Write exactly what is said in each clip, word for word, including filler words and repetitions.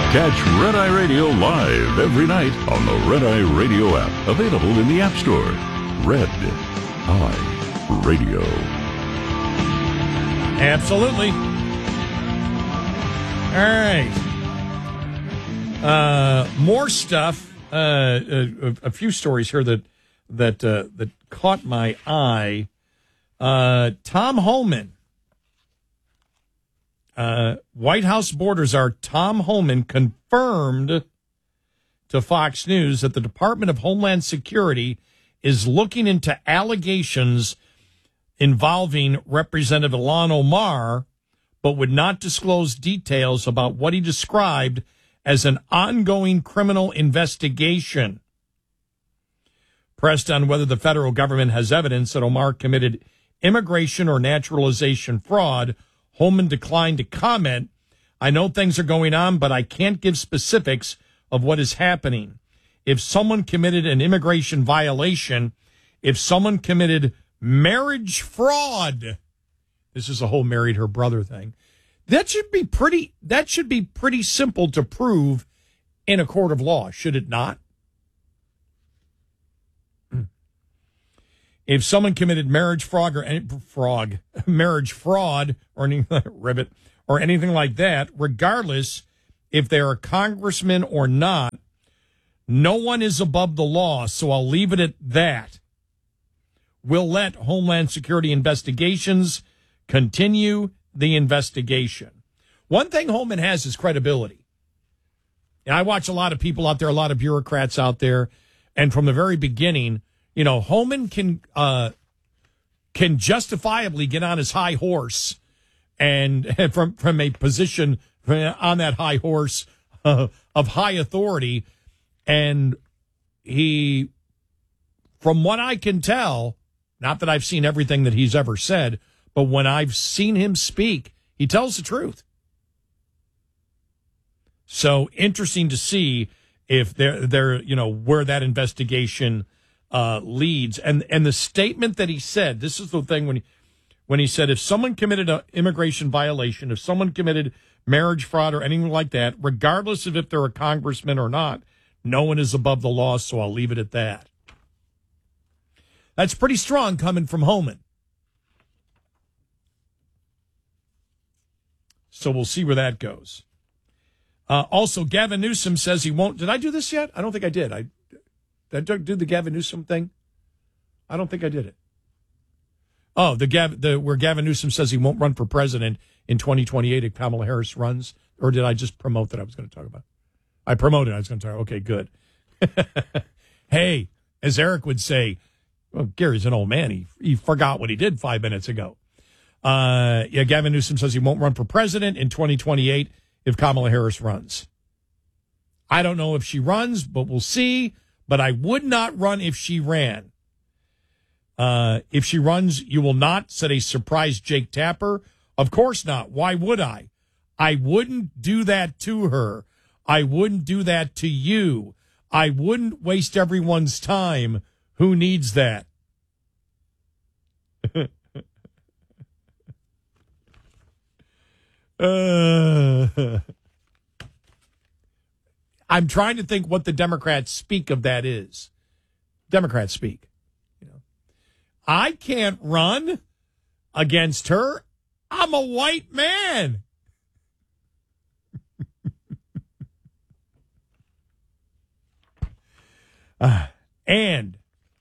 Catch Red Eye Radio live every night on the Red Eye Radio app. Available in the App Store. Red Eye Radio. Absolutely. All right. Uh, more stuff. Uh, a, a few stories here that that uh, that caught my eye. Uh, Tom Homan. Uh, White House border czar Tom Homan confirmed to Fox News that the Department of Homeland Security is looking into allegations involving Representative Ilhan Omar, but would not disclose details about what he described as an ongoing criminal investigation. Pressed on whether the federal government has evidence that Omar committed immigration or naturalization fraud, Homan declined to comment. I know things are going on, but I can't give specifics of what is happening. If someone committed an immigration violation, if someone committed marriage fraud, this is a whole married her brother thing. That should be pretty, that should be pretty simple to prove in a court of law, should it not? If someone committed marriage fraud or any frog, marriage fraud or anything like ribbit or anything like that, regardless if they're a congressman or not, no one is above the law. So I'll leave it at that. We'll let Homeland Security investigations continue the investigation. One thing Homan has is credibility. And I watch a lot of people out there, a lot of bureaucrats out there, and from the very beginning, you know, Homan can uh, can justifiably get on his high horse and from from a position on that high horse uh, of high authority. And he, from what I can tell, not that I've seen everything that he's ever said, but when I've seen him speak, he tells the truth. So interesting to see if they're, they're you know, where that investigation Uh, leads. And and the statement that he said, this is the thing when he, when he said, if someone committed an immigration violation, if someone committed marriage fraud or anything like that, regardless of if they're a congressman or not, no one is above the law, so I'll leave it at that. That's pretty strong coming from Homan. So we'll see where that goes. Uh, also, Gavin Newsom says he won't. Did I do this yet? I don't think I did. I Did I do the Gavin Newsom thing? I don't think I did it. Oh, the Gav, the where Gavin Newsom says he won't run for president in twenty twenty-eight if Kamala Harris runs, or did I just promote that I was going to talk about? I promoted. I was going to talk. Okay, good. Hey, as Eric would say, well, Gary's an old man. He he forgot what he did five minutes ago. Uh, yeah, Gavin Newsom says he won't run for president in twenty twenty-eight if Kamala Harris runs. I don't know if she runs, but we'll see. But I would not run if she ran. Uh, if she runs, you will not, said a surprised Jake Tapper. Of course not. Why would I? I wouldn't do that to her. I wouldn't do that to you. I wouldn't waste everyone's time. Who needs that? uh, I'm trying to think what the Democrats speak of that is. Democrats speak. You know, I can't run against her. I'm a white man. uh, and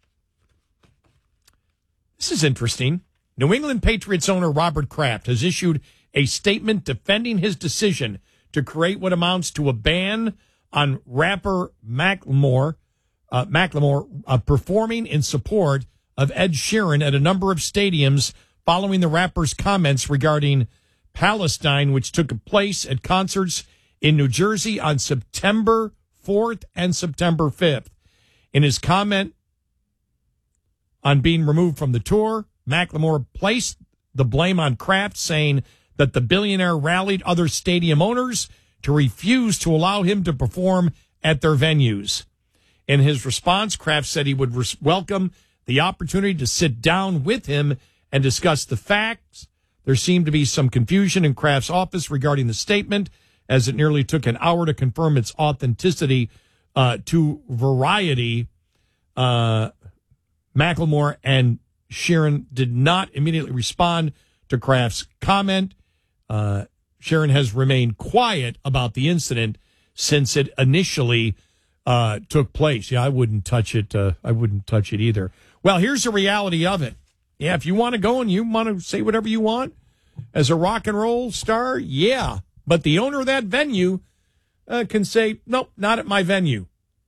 this is interesting. New England Patriots owner Robert Kraft has issued a statement defending his decision to create what amounts to a ban on rapper Macklemore, uh, Macklemore uh, performing in support of Ed Sheeran at a number of stadiums following the rapper's comments regarding Palestine, which took place at concerts in New Jersey on September fourth and September fifth. In his comment on being removed from the tour, Macklemore placed the blame on Kraft, saying that the billionaire rallied other stadium owners to refuse to allow him to perform at their venues. In his response, Kraft said he would res- welcome the opportunity to sit down with him and discuss the facts. There seemed to be some confusion in Kraft's office regarding the statement, as it nearly took an hour to confirm its authenticity uh, to Variety. Uh, Macklemore and Sharon did not immediately respond to Kraft's comment. Uh, Sharon has remained quiet about the incident since it initially uh, took place. Yeah, I wouldn't touch it. Uh, I wouldn't touch it either. Well, here's the reality of it. Yeah, if you want to go and you want to say whatever you want as a rock and roll star, yeah. But the owner of that venue uh, can say, nope, not at my venue.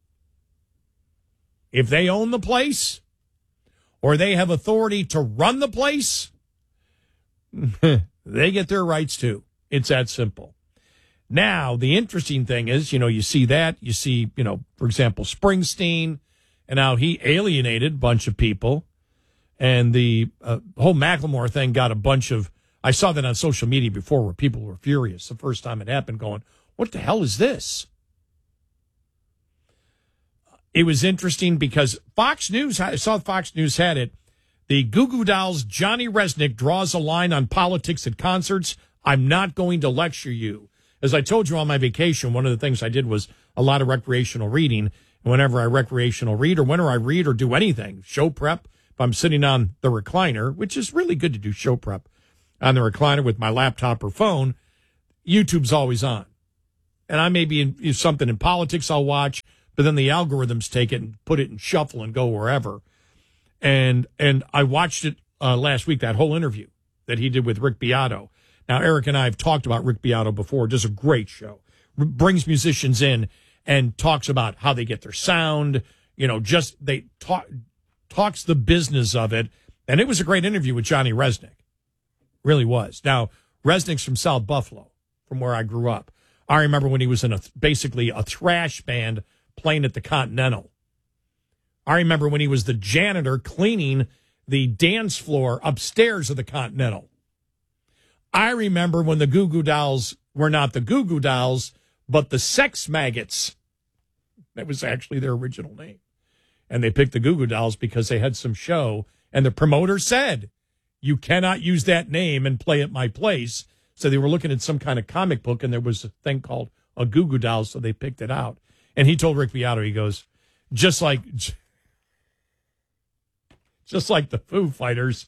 If they own the place or they have authority to run the place, they get their rights too. It's that simple. Now, the interesting thing is, you know, you see that. You see, you know, for example, Springsteen and how he alienated a bunch of people. And the uh, whole Macklemore thing got a bunch of, I saw that on social media before where people were furious the first time it happened, going, what the hell is this? It was interesting because Fox News, I saw Fox News had it. The Goo Goo Dolls' Johnny Resnick draws a line on politics at concerts. I'm not going to lecture you. As I told you on my vacation, one of the things I did was a lot of recreational reading. And whenever I recreational read or whenever I read or do anything, show prep, if I'm sitting on the recliner, which is really good to do show prep on the recliner with my laptop or phone, YouTube's always on. And I may be in something in politics I'll watch, but then the algorithms take it and put it in shuffle and go wherever. And and I watched it uh, last week, that whole interview that he did with Rick Beato. Now, Eric and I have talked about Rick Beato before. Does a great show. R- brings musicians in and talks about how they get their sound. You know, just they talk talks the business of it. And it was a great interview with Johnny Resnick. Really was. Now, Resnick's from South Buffalo, from where I grew up. I remember when he was in a basically a thrash band playing at the Continental. I remember when he was the janitor cleaning the dance floor upstairs of the Continental. I remember when the Goo Goo Dolls were not the Goo Goo Dolls, but the Sex Maggots. That was actually their original name. And they picked the Goo Goo Dolls because they had some show, and the promoter said, you cannot use that name and play at my place. So they were looking at some kind of comic book, and there was a thing called a Goo Goo Dolls, so they picked it out. And he told Rick Beato, he goes, just like, just like the Foo Fighters.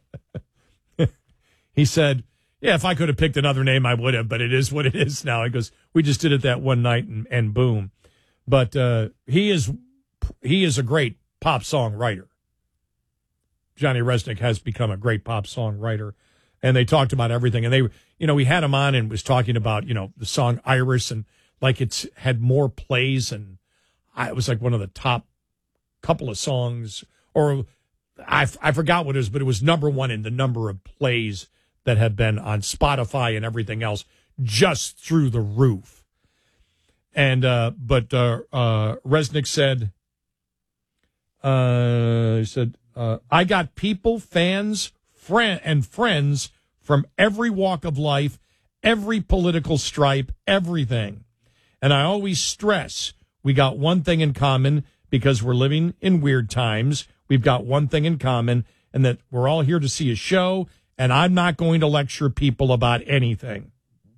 He said, yeah, if I could have picked another name, I would have, but it is what it is now. He goes, we just did it that one night, and, and boom. But uh, he is he is a great pop song writer. Johnny Resnick has become a great pop song writer. And they talked about everything. And they, you know, we had him on and was talking about, you know, the song Iris, and like it's had more plays, and I, it was like one of the top couple of songs, or I, I forgot what it was, but it was number one in the number of plays that have been on Spotify and everything else, just through the roof. And, uh, but, uh, uh, Resnick said, uh, he said, uh, I got people, fans, friend and friends from every walk of life, every political stripe, everything. And I always stress we got one thing in common, because we're living in weird times. We've got one thing in common, and that we're all here to see a show, and I'm not going to lecture people about anything.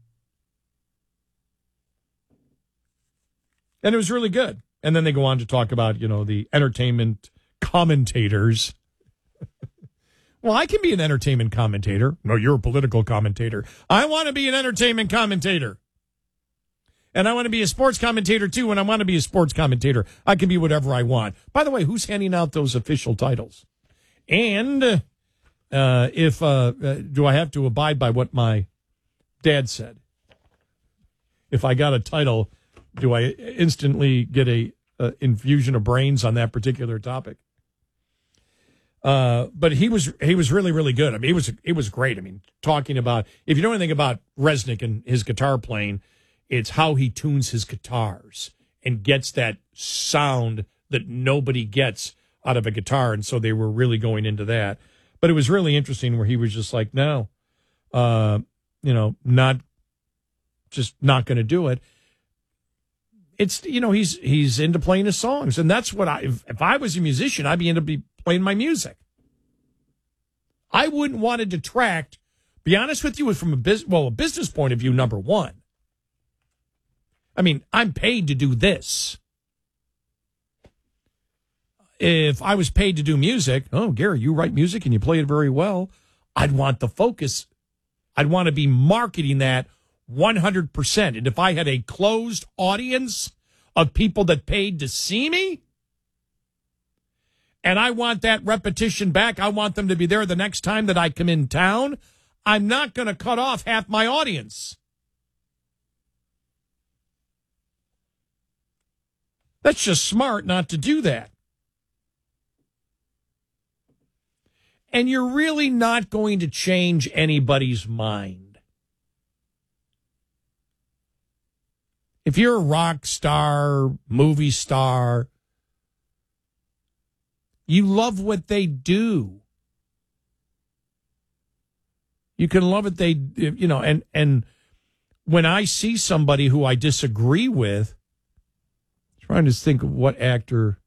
And it was really good. And then they go on to talk about, you know, the entertainment commentators. Well, I can be an entertainment commentator. No, you're a political commentator. I want to be an entertainment commentator. And I want to be a sports commentator, too. And I want to be a sports commentator. I can be whatever I want. By the way, who's handing out those official titles? And uh, if uh, uh, do I have to abide by what my dad said? If I got a title, do I instantly get a, a infusion of brains on that particular topic? Uh, but he was he was really, really good. I mean, it was it was great. I mean, talking about, if you know anything about Resnick and his guitar playing, it's how he tunes his guitars and gets that sound that nobody gets out of a guitar. And so they were really going into that. But it was really interesting where he was just like, no, uh, you know, not just not going to do it. It's, you know, he's he's into playing his songs. And that's what I, if, if I was a musician, I'd be into be playing my music. I wouldn't want to detract, be honest with you, from a business, well, a business point of view, number one. I mean, I'm paid to do this. If I was paid to do music, oh, Gary, you write music and you play it very well, I'd want the focus. I'd want to be marketing that one hundred percent. And if I had a closed audience of people that paid to see me, and I want that repetition back, I want them to be there the next time that I come in town, I'm not going to cut off half my audience. That's just smart not to do that. And you're really not going to change anybody's mind. If you're a rock star, movie star, you love what they do. You can love it. They, you know, and, and when I see somebody who I disagree with, trying to think of what actor,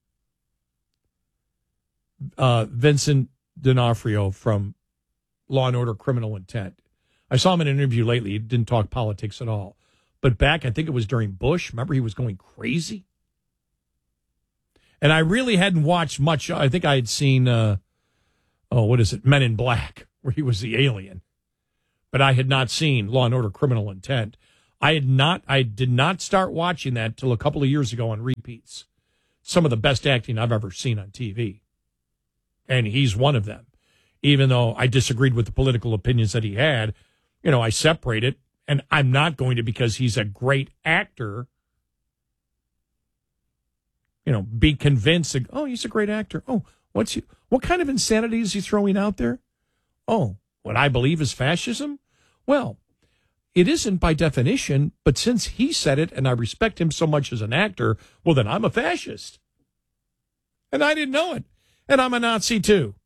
uh, Vincent D'Onofrio from Law and Order: Criminal Intent. I saw him in an interview lately. He didn't talk politics at all. But back, I think it was during Bush. Remember, he was going crazy. And I really hadn't watched much. I think I had seen, uh, oh, what is it? Men in Black, where he was the alien. But I had not seen Law and Order: Criminal Intent. I had not, I did not start watching that till a couple of years ago on repeats. Some of the best acting I've ever seen on T V. And he's one of them. Even though I disagreed with the political opinions that he had, you know, I separate it. And I'm not going to, because he's a great actor, you know, be convinced that, oh, he's a great actor. Oh, what's he, what kind of insanity is he throwing out there? Oh, what I believe is fascism? Well, it isn't by definition, but since he said it and I respect him so much as an actor, well, then I'm a fascist. And I didn't know it. And I'm a Nazi, too.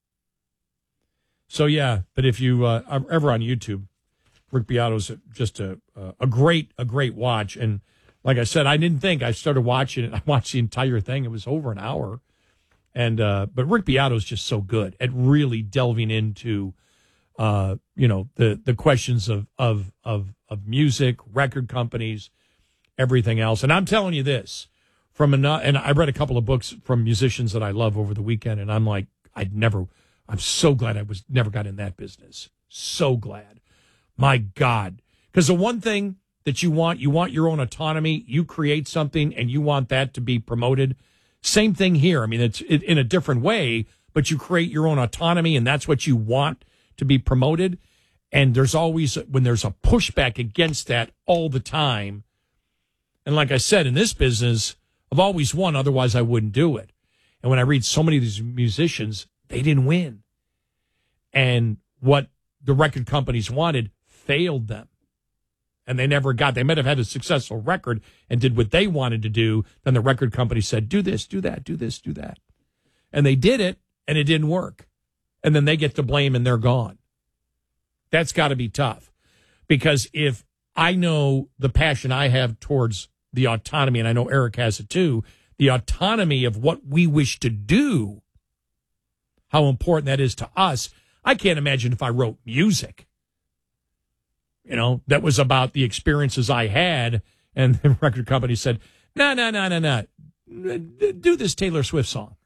So, yeah, but if you uh, are ever on YouTube, Rick Beato's just a, a great, a great watch. And like I said, I didn't think. I started watching it. I watched the entire thing. It was over an hour. And uh, but Rick Beato's just so good at really delving into, uh, you know, the the questions of, of, of, of music, record companies, everything else. And I'm telling you this. From a, and I read a couple of books from musicians that I love over the weekend, and I'm like, I'd never, I'm so glad I was never got in that business. So glad. My God. Because the one thing that you want, you want your own autonomy, you create something, and you want that to be promoted. Same thing here. I mean, it's it, in a different way, but you create your own autonomy, and that's what you want to be promoted. And there's always, when there's a pushback against that all the time, and like I said, in this business, I've always won, otherwise I wouldn't do it. And when I read so many of these musicians, they didn't win. And what the record companies wanted failed them. And they never got, they might have had a successful record and did what they wanted to do. Then the record company said, do this, do that, do this, do that. And they did it, and it didn't work. And then they get to blame, and they're gone. That's got to be tough. Because if I know the passion I have towards the autonomy, and I know Eric has it too, the autonomy of what we wish to do, how important that is to us. I can't imagine if I wrote music, you know, that was about the experiences I had, and the record company said, no, no, no, no, no, do this Taylor Swift song.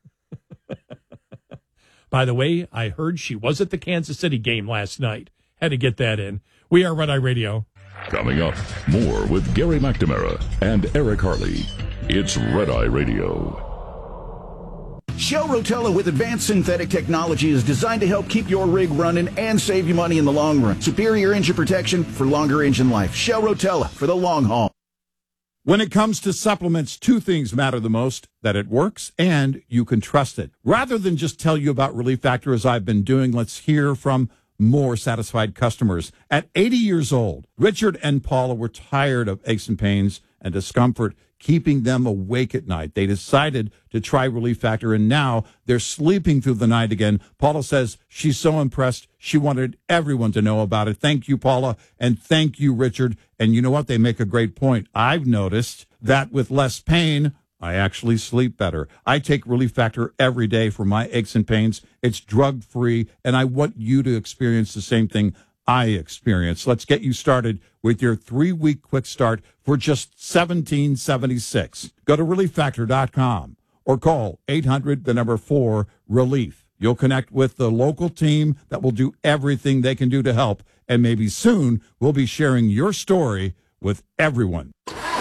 By the way, I heard she was at the Kansas City game last night. Had to get that in. We are Red Eye Radio. Coming up, more with Gary McNamara and Eric Harley. It's Red Eye Radio. Shell Rotella with advanced synthetic technology is designed to help keep your rig running and save you money in the long run. Superior engine protection for longer engine life. Shell Rotella for the long haul. When it comes to supplements, two things matter the most: that it works and you can trust it. Rather than just tell you about Relief Factor as I've been doing, let's hear from more satisfied customers. At eighty years old, Richard and Paula were tired of aches and pains and discomfort keeping them awake at night. They decided to try Relief Factor, and now they're sleeping through the night again. Paula says she's so impressed, she wanted everyone to know about it. Thank you, Paula, and thank you, Richard. And you know what? They make a great point. I've noticed that with less pain, I actually sleep better. I take Relief Factor every day for my aches and pains. It's drug-free, and I want you to experience the same thing I experienced. Let's get you started with your three-week quick start for just seventeen seventy-six. Go to relief factor dot com or call eight hundred, the number four, relief. You'll connect with the local team that will do everything they can do to help, and maybe soon we'll be sharing your story with everyone.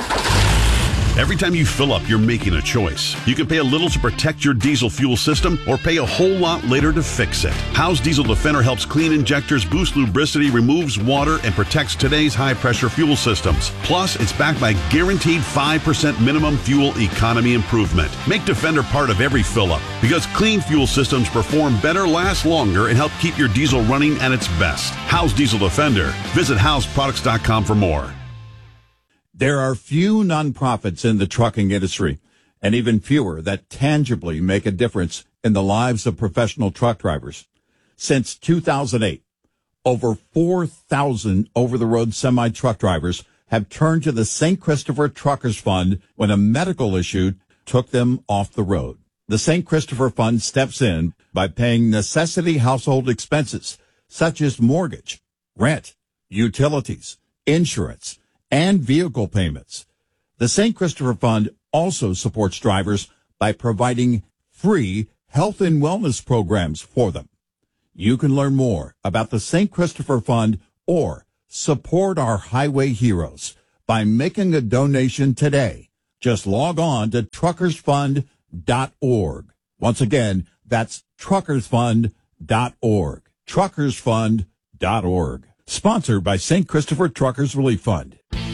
Every time you fill up, you're making a choice. You can pay a little to protect your diesel fuel system or pay a whole lot later to fix it. Howe's Diesel Defender helps clean injectors, boost lubricity, removes water, and protects today's high-pressure fuel systems. Plus, it's backed by guaranteed five percent minimum fuel economy improvement. Make Defender part of every fill-up because clean fuel systems perform better, last longer, and help keep your diesel running at its best. Howe's Diesel Defender. Visit house products dot com for more. There are few nonprofits in the trucking industry, and even fewer that tangibly make a difference in the lives of professional truck drivers. Since two thousand eight, over four thousand over-the-road semi-truck drivers have turned to the Saint Christopher Truckers Fund when a medical issue took them off the road. The Saint Christopher Fund steps in by paying necessity household expenses such as mortgage, rent, utilities, insurance, and vehicle payments. The Saint Christopher Fund also supports drivers by providing free health and wellness programs for them. You can learn more about the Saint Christopher Fund or support our highway heroes by making a donation today. Just log on to truckers fund dot org. Once again, that's truckers fund dot org. truckers fund dot org. Sponsored by Saint Christopher Truckers Relief Fund.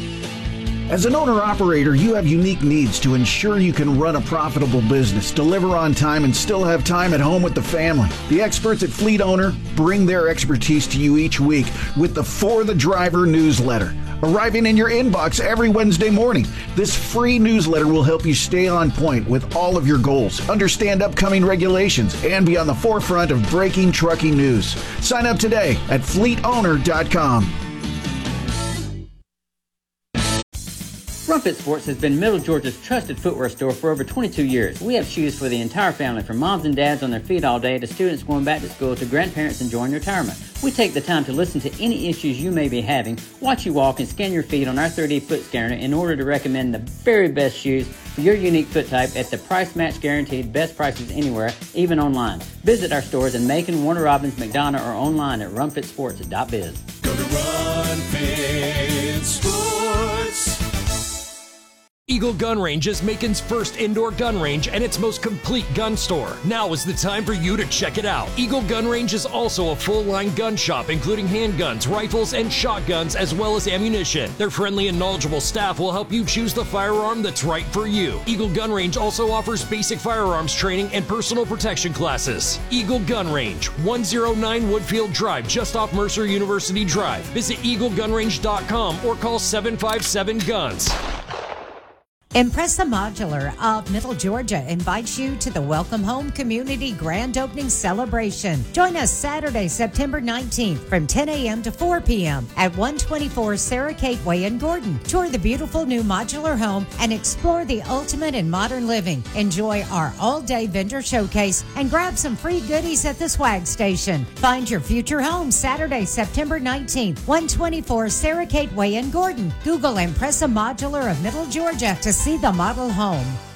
As an owner-operator, you have unique needs to ensure you can run a profitable business, deliver on time, and still have time at home with the family. The experts at Fleet Owner bring their expertise to you each week with the For the Driver newsletter, arriving in your inbox every Wednesday morning. This free newsletter will help you stay on point with all of your goals, understand upcoming regulations, and be on the forefront of breaking trucking news. Sign up today at fleet owner dot com. Rumpet Sports has been Middle Georgia's trusted footwear store for over twenty-two years. We have shoes for the entire family, from moms and dads on their feet all day to students going back to school to grandparents enjoying retirement. We take the time to listen to any issues you may be having, watch you walk, and scan your feet on our thirty foot scanner in order to recommend the very best shoes for your unique foot type at the price match guaranteed best prices anywhere, even online. Visit our stores in Macon, Warner Robins, McDonough, or online at rumpet sports dot biz. Go to Rumpet Sports. Eagle Gun Range is Macon's first indoor gun range and its most complete gun store. Now is the time for you to check it out. Eagle Gun Range is also a full-line gun shop, including handguns, rifles, and shotguns, as well as ammunition. Their friendly and knowledgeable staff will help you choose the firearm that's right for you. Eagle Gun Range also offers basic firearms training and personal protection classes. Eagle Gun Range, one oh nine Woodfield Drive, just off Mercer University Drive. Visit eagle gun range dot com or call seven five seven guns. Impressa Modular of Middle Georgia invites you to the Welcome Home Community Grand Opening Celebration. Join us Saturday, September nineteenth from ten a.m. to four p.m. at one twenty-four Sarah Kate Way in Gordon. Tour the beautiful new modular home and explore the ultimate in modern living. Enjoy our all-day vendor showcase and grab some free goodies at the swag station. Find your future home Saturday, September nineteenth, one twenty-four Sarah Kate Way in Gordon. Google Impressa Modular of Middle Georgia to see the model home.